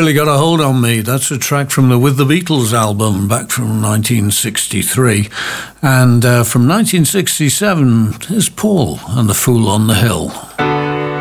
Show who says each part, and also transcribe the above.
Speaker 1: really got a hold on me. That's a track from the With the Beatles album back from 1963. And from 1967 is Paul and the Fool on the Hill.